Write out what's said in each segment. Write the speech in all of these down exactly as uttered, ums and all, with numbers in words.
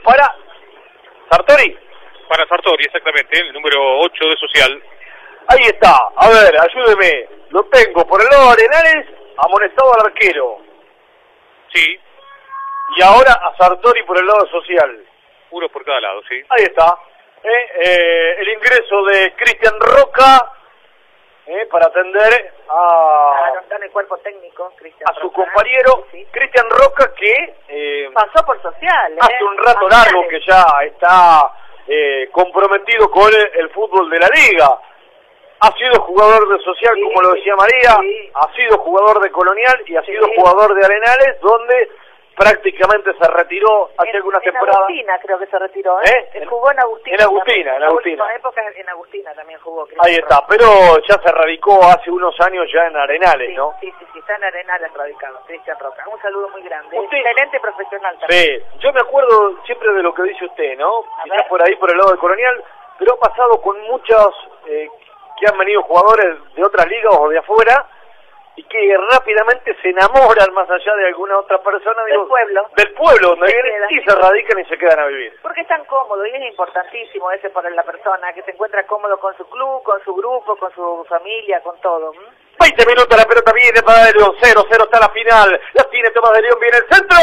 para Sartori. Para Sartori, exactamente, el número ocho de Social. Ahí está, a ver, ayúdeme. Lo tengo por el lado de Arenales, amonestado al arquero. Sí. Y ahora a Sartori por el lado Social. Uno por cada lado, sí. Ahí está. Eh, eh, el ingreso de Cristian Roca eh, para atender a, a el cuerpo técnico, Cristian a su Roca, compañero sí. Cristian Roca, que eh, pasó por Social. ¿eh? Hace un rato largo que ya está eh, comprometido con el, el fútbol de la liga. Ha sido jugador de Social, sí, como lo decía María, sí. Ha sido jugador de Colonial y ha sí. sido jugador de Arenales, donde prácticamente se retiró hace en, algunas en temporadas. En Agustina creo que se retiró, ¿eh? ¿Eh? Él jugó en Agustina. En Agustina, también. en Agustina. En época en Agustina también jugó. Ahí está, Roca. Pero ya se radicó hace unos años ya en Arenales, sí, ¿no? Sí, sí, sí, está en Arenales radicado, Cristian Roca. Un saludo muy grande. Usted, excelente profesional también. Sí, yo me acuerdo siempre de lo que dice usted, ¿no? Quizás por ahí, por el lado del Colonial, pero ha pasado con muchos eh, que han venido jugadores de otras ligas o de afuera, y que rápidamente se enamoran más allá de alguna otra persona, del digo, pueblo, del pueblo donde vienen y se radican y se quedan a vivir. Porque es tan cómodo y es importantísimo ese para la persona, que se encuentra cómodo con su club, con su grupo, con su familia, con todo. ¿Mm? veinte minutos, la pelota viene para De León, cero cero está la final, la tiene Tomás De León, viene el centro,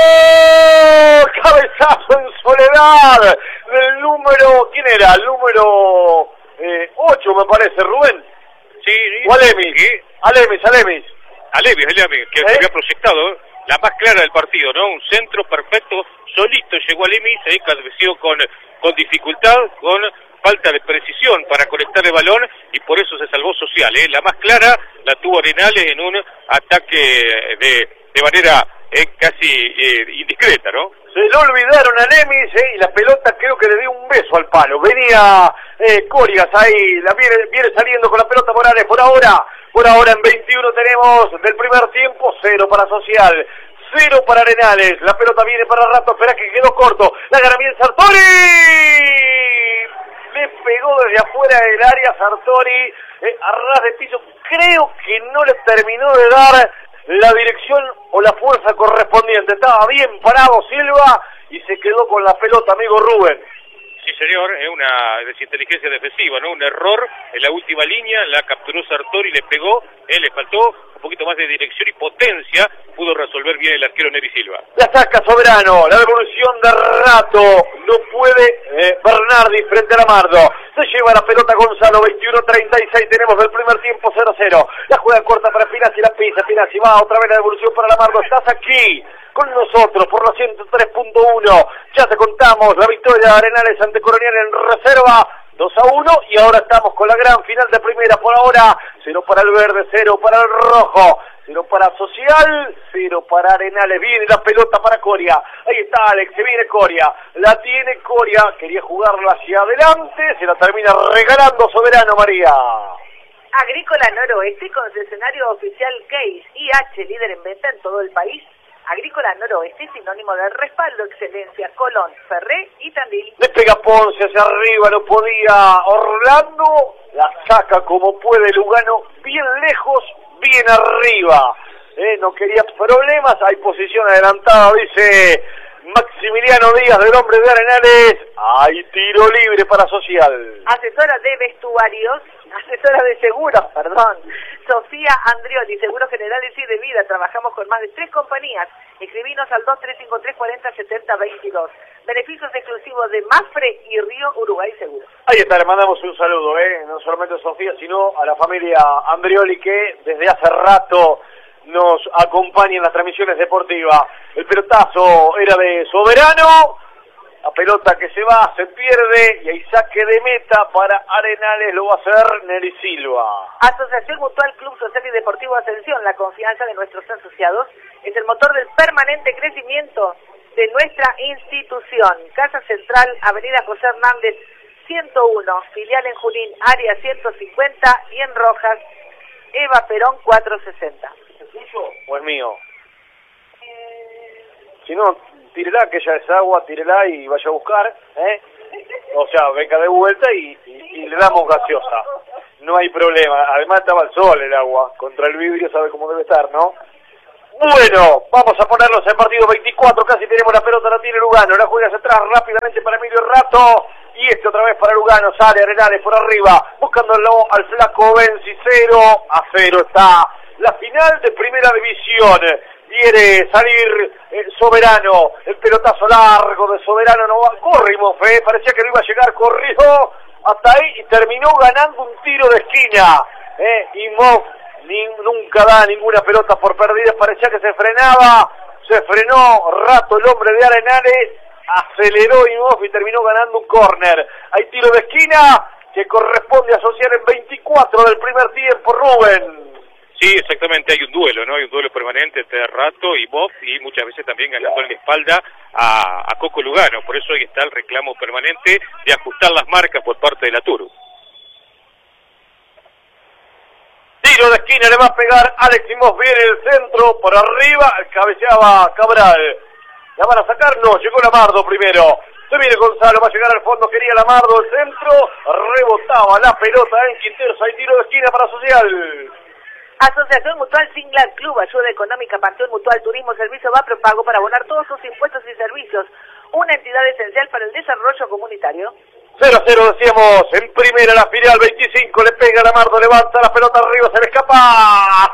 cabezazo en soledad, del número, ¿quién era? El número eh, ocho me parece, Rubén. Sí, o Alemis, ¿sí? Alemis, Alemis. Alemis, Alemis, que ¿Eh? se había proyectado, la más clara del partido, ¿no? Un centro perfecto, solito llegó Alemis, ahí cabeció con, con dificultad, con falta de precisión para conectar el balón, y por eso se salvó Social, ¿eh? La más clara la tuvo Arenales en un ataque de, de manera eh, casi eh, indiscreta, ¿no? Se lo olvidaron a Alemis, ¿eh? Y la pelota creo que le dio un beso al palo. Venía eh, Corias ahí, la viene, viene saliendo con la pelota Morales por ahora. Por ahora en veintiuno tenemos del primer tiempo, cero para Social, cero para Arenales. La pelota viene para rato, espera que quedó corto. La gana bien Sartori. Le pegó desde afuera del área Sartori, eh, a ras de piso. Creo que no le terminó de dar la dirección o la fuerza correspondiente. Estaba bien parado Silva y se quedó con la pelota, amigo Rubén. Sí, señor, es una desinteligencia defensiva, ¿no? Un error en la última línea, la capturó Sartori, le pegó, él le faltó un poquito más de dirección y potencia, pudo resolver bien el arquero Neri Silva. La saca Soberano, la devolución de Rato, no puede eh, Bernardi frente a Lamardo. Se lleva la pelota Gonzalo, veintiuno treinta y seis, tenemos del primer tiempo cero cero. La juega corta para Pinazzi, la pisa, Pinazzi va, otra vez la devolución para Lamardo. Estás aquí con nosotros por la ciento tres punto uno. Ya te contamos la victoria de Arenales ante Colonial en reserva, dos a uno, y ahora estamos con la gran final de primera. Por ahora, cero para el verde, cero para el rojo, cero para Social, cero para Arenales. Viene la pelota para Coria, ahí está Alex, se viene Coria, la tiene Coria, quería jugarla hacia adelante, se la termina regalando Soberano, María. Agrícola Noroeste, concesionario oficial Case I H, líder en venta en todo el país. Agrícola Noroeste, sinónimo de respaldo, excelencia, Colón, Ferré y Tandil. Le pega Ponce hacia arriba, no podía Orlando, la saca como puede Lugano, bien lejos, bien arriba. Eh, no quería problemas, hay posición adelantada, dice Maximiliano Díaz, del hombre de Arenales. Hay tiro libre para Social. Asesora de vestuarios, asesora de seguros, perdón, Sofía Andrioli, Seguros Generales y de Vida. Trabajamos con más de tres compañías. Escribinos al dos tres cinco tres cuarenta setenta veintidós. Beneficios exclusivos de Mafre y Río Uruguay Seguros. Ahí está, le mandamos un saludo, ¿eh? No solamente a Sofía, sino a la familia Andrioli, que desde hace rato nos acompaña en las transmisiones deportivas. El pelotazo era de Soberano, la pelota que se va, se pierde, y ahí saque de meta para Arenales, lo va a hacer Neri Silva. Asociación Mutual Club Social y Deportivo Ascensión, la confianza de nuestros asociados es el motor del permanente crecimiento de nuestra institución. Casa Central, Avenida José Hernández, ciento uno, filial en Junín, área ciento cincuenta, y en Rojas, Eva Perón cuatrocientos sesenta. ¿Es tuyo o es mío? Si no, tírela, que ya es agua, tírela y vaya a buscar, ¿eh? O sea, venga de vuelta y, y, y le damos gaseosa. No hay problema. Además estaba el sol el agua. Contra el vidrio sabe cómo debe estar, ¿no? Bueno, vamos a ponernos en partido veinticuatro, casi tenemos la pelota, la tiene Lugano, la juega hacia atrás rápidamente para Emilio Rato, y este otra vez para Lugano, sale Arenales por arriba, buscándolo al flaco Benzi, cero a cero está la final de primera división. Quiere salir eh, Soberano, el pelotazo largo de Soberano, no va, corre Mofe, parecía que no iba a llegar, corrió hasta ahí y terminó ganando un tiro de esquina, eh, y Mof ni, nunca da ninguna pelota por perdida, parecía que se frenaba, se frenó Rato, el hombre de Arenales, aceleró y Mof y terminó ganando un córner. Hay tiro de esquina que corresponde asociar en veinticuatro del primer tiempo, Rubén. Sí, exactamente, hay un duelo, ¿no? Hay un duelo permanente entre Rato y Bob, y muchas veces también ganando en la espalda a, a Coco Lugano. Por eso ahí está el reclamo permanente de ajustar las marcas por parte de la Turu. Tiro de esquina, le va a pegar Alex Imos, viene el centro, por arriba, cabeceaba Cabral. ¿La van a sacar? No, llegó Lamardo primero. Se viene Gonzalo, va a llegar al fondo, quería Lamardo, el centro, rebotaba la pelota en Quinteros, hay tiro de esquina para Social. Asociación Mutual Singlar Club, ayuda económica, Panteón Mutual, Turismo, Servicio va prepago para abonar todos sus impuestos y servicios. Una entidad esencial para el desarrollo comunitario. cero a cero decíamos, en primera la final, veinticinco, le pega Lamardo, levanta la pelota arriba, se le escapa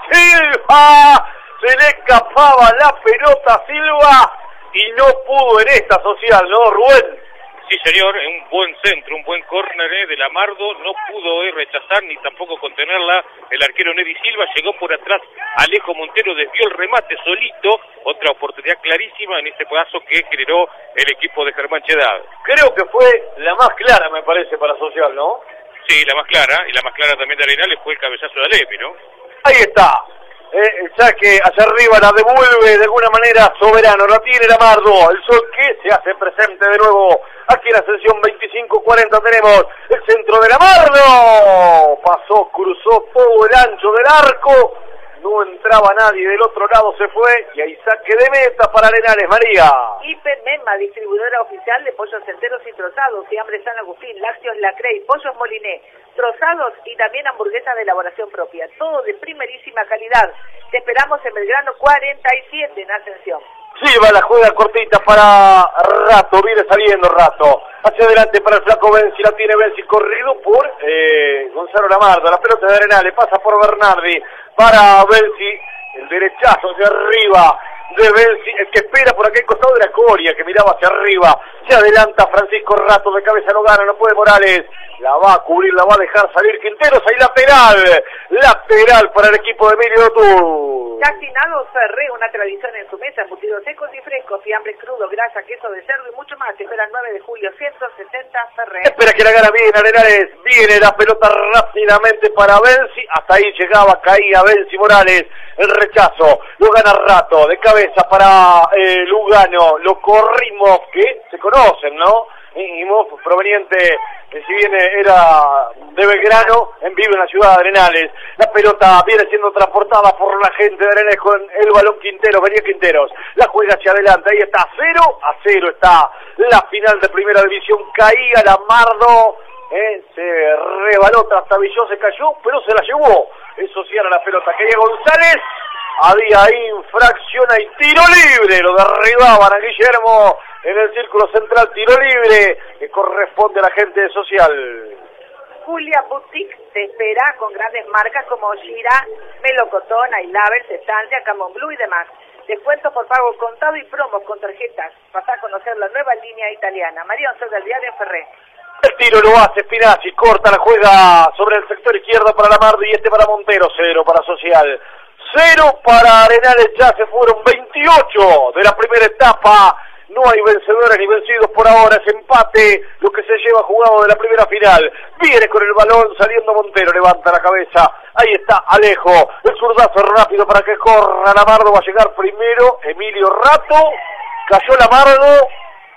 Silva, se le escapaba la pelota a Silva y no pudo en esta Social, ¿no, Rubén? Sí, señor, un buen centro, un buen córner eh, de Lamardo, no pudo eh, rechazar ni tampoco contenerla el arquero Nevi Silva, llegó por atrás Alejo Montero, desvió el remate solito, otra oportunidad clarísima en este pedazo que generó el equipo de Germán Chedad. Creo que fue la más clara, me parece, para Social, ¿no? Sí, la más clara, y la más clara también de Arenales fue el cabezazo de Alepi, ¿no? Ahí está. Eh, el saque hacia arriba la devuelve de alguna manera Soberano, la tiene Lamardo, el sol que se hace presente de nuevo aquí en la sesión veinticinco cuarenta tenemos el centro de Lamardo, pasó, cruzó todo el ancho del arco, no entraba nadie del otro lado, se fue y ahí saque de meta para Arenales, María. Hipermema, distribuidora oficial de pollos enteros y trozados, Fiambre San Agustín, Lácteos Lacrey, Pollos Moliné, trozados y también hamburguesas de elaboración propia, todo de primerísima calidad. Te esperamos en Belgrano cuarenta y siete en Ascensión. Silva la juega cortita para Rato, viene saliendo Rato, hacia adelante para el flaco Benzi, la tiene Benzi, corrido por eh, Gonzalo Lamardo, la pelota de Arenales, pasa por Bernardi, para Benzi, el derechazo hacia arriba de Benzi, el que espera por aquel costado de la Coria, que miraba hacia arriba, se adelanta Francisco Rato, de cabeza no gana, no puede Morales, la va a cubrir, la va a dejar salir Quinteros, ahí lateral, lateral para el equipo de Emilio Tur. Cacinados Ferré, una tradición en su mesa, embutidos secos y frescos, fiambre crudo, grasa, queso de cerdo y mucho más. Espera el nueve de julio, ciento sesenta Ferré. Espera que la gana bien, Arenales, viene la pelota rápidamente para Benzi, hasta ahí llegaba, caía Benzi Morales, el rechazo, lo gana Rato, de cabeza para eh, Lugano, lo corrimos, que se conocen, ¿no? Y Mof, proveniente, eh, si bien era de Belgrano, en vivo en la ciudad de Arenales. La pelota viene siendo transportada por la gente de Arenales con el balón Quinteros, venía Quinteros, la juega hacia adelante, ahí está, cero a cero está la final de primera división, caía Lamardo, eh, se rebaló tras Tabillón, se cayó, pero se la llevó, eso sí era la pelota, caía González, había infracción, hay tiro libre, lo derribaban a Guillermo en el círculo central, tiro libre que corresponde a la gente de Social. Julia Boutique te espera con grandes marcas como Gira, Melocotón, Ailaver, Estancia, Camon Blue y demás. Descuento por pago contado y promos con tarjetas. Pasá a conocer la nueva línea italiana. María Once del Diario en Ferré. El tiro lo hace Spinazzi, corta la juega sobre el sector izquierdo para Lamardo y este para Montero, cero para Social. Cero para Arenales, ya se fueron veintiocho de la primera etapa. No hay vencedores ni vencidos por ahora, es empate lo que se lleva jugado de la primera final. Viene con el balón saliendo Montero, levanta la cabeza, ahí está Alejo, el zurdazo rápido para que corra Lamardo, va a llegar primero Emilio Rato, cayó Lamardo,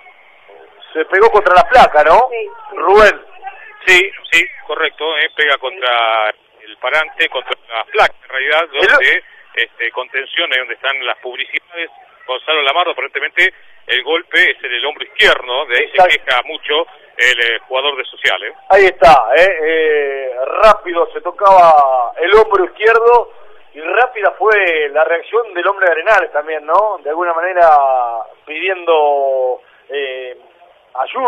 se pegó contra la placa, ¿no? Sí. Rubén. Sí, sí, correcto, eh, pega contra el parante, contra la placa, en realidad, donde este, contención, ahí donde están las publicidades. Gonzalo Lamardo, aparentemente el golpe es en el hombro izquierdo, de ahí Exacto. se queja mucho el eh, jugador de Social. ¿eh? Ahí está, eh, eh, rápido se tocaba el hombro izquierdo y y rápida fue la reacción del hombre de Arenales también, ¿no? De alguna manera pidiendo eh, ayuda.